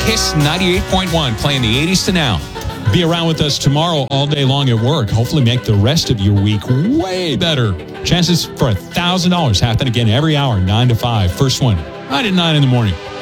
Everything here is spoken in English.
Kiss 98.1, playing the 80s to now. Be around with us tomorrow all day long at work. Hopefully make the rest of your week way better. Chances for $1,000 happen again every hour, 9 to 5. First one, right at 9 in the morning.